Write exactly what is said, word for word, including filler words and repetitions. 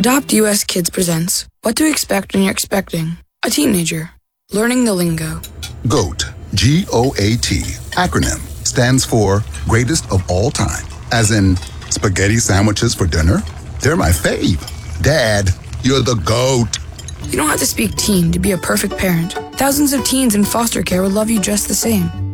Adopt U S Kids presents What to Expect When You're Expecting a Teenager. Learning the lingo. GOAT, G O A T, acronym, stands for Greatest of All Time. As in, spaghetti sandwiches for dinner? They're my fave. Dad, you're the GOAT. You don't have to speak teen to be a perfect parent. Thousands of teens in foster care will love you just the same.